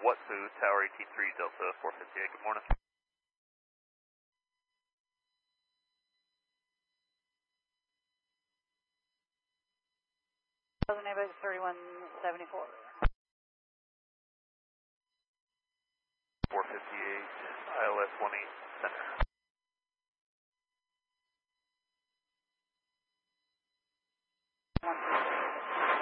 Watsu, Tower 83, Delta 458, good morning. Neighbor 3174. 458, ILS 183.